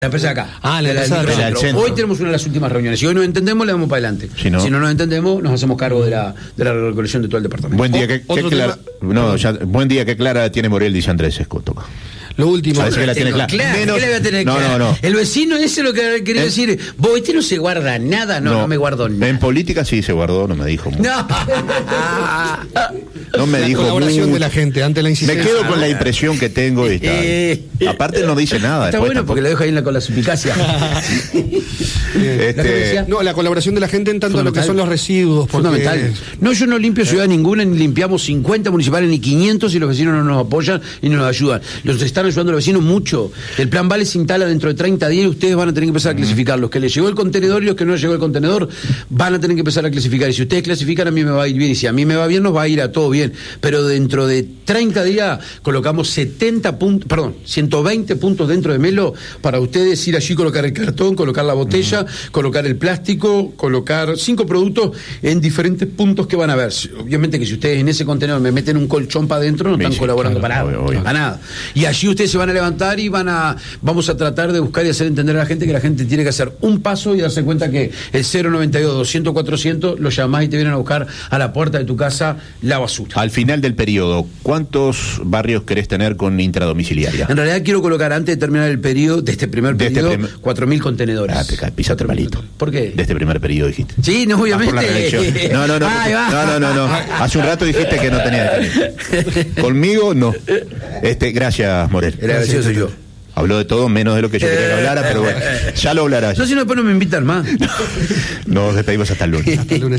La empresa de acá. Ah, la de empresa del del centro. Hoy tenemos una de las últimas reuniones. Si hoy nos entendemos, le damos para adelante. Si no nos entendemos, nos hacemos cargo de la recolección de todo el departamento. Buen día, buen día, qué clara tiene Morel, dice Andrés Escoto. Lo último. Parece que la tiene clara. Menos... ¿Qué le voy a tener clara? No. El vecino ese lo que quería decir, vos, este no se guarda nada. No me guardo nada. En política sí se guardó, no me dijo mucho. No me dijo mucho. La colaboración mucho de la gente ante la insistencia. Me quedo con la impresión que tengo y está. Aparte no dice nada. Está bueno porque lo dejo ahí con la suspicacia. No, la colaboración de la gente en tanto a lo que son los residuos. Fundamental. No, yo no limpio ciudad ninguna, ni limpiamos 50 municipales, ni 500 y los vecinos no nos apoyan y no nos ayudan. Los están ayudando los vecinos mucho. El plan Vale se instala dentro de 30 días y ustedes van a tener que empezar a clasificar. Los que les llegó el contenedor y los que no les llegó el contenedor van a tener que empezar a clasificar. Y si ustedes clasifican, a mí me va a ir bien. Y si a mí me va bien, nos va a ir a todo bien. Pero dentro de 30 días colocamos 120 puntos dentro de Melo para ustedes ir allí, colocar el cartón, colocar la botella, colocar el plástico, colocar 5 productos en diferentes puntos que van a ver. Obviamente que si ustedes en ese contenedor me meten un colchón para adentro, no están colaborando para nada. Y allí ustedes se van a levantar y vamos a tratar de buscar y hacer entender a la gente que la gente tiene que hacer un paso y darse cuenta que el 092-200-400 lo llamás y te vienen a buscar a la puerta de tu casa la basura. Al final del periodo, ¿cuántos barrios querés tener con intradomiciliaria? En realidad quiero colocar, antes de terminar el periodo, de este primer periodo, 4.000 contenedores. Pisaste malito. ¿Por qué? De este primer periodo dijiste. Sí, no, obviamente. No. Hace un rato dijiste que no tenía que. Conmigo, no. Gracias, Morel. El agradecido soy yo. Habló de todo menos de lo que yo quería que hablara, pero bueno, ya lo hablará. No, si no, después no me invitan más. Nos despedimos hasta el lunes.